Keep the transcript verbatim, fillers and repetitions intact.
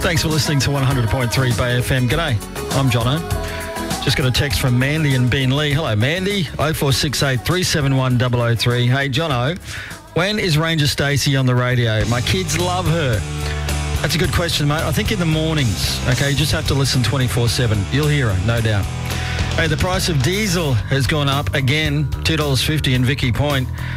Thanks for listening to one hundred point three Bay F M. G'day, I'm Jono. Just got a text from Mandy and Ben Lee. Hello, Mandy. oh four six eight, three seven one, double oh three. Hey, Jono, when is Ranger Stacey on the radio? My kids love her. That's a good question, mate. I think in the mornings, okay? You just have to listen twenty-four seven. You'll hear her, no doubt. Hey, the price of diesel has gone up again, two dollars fifty in Vicky Point.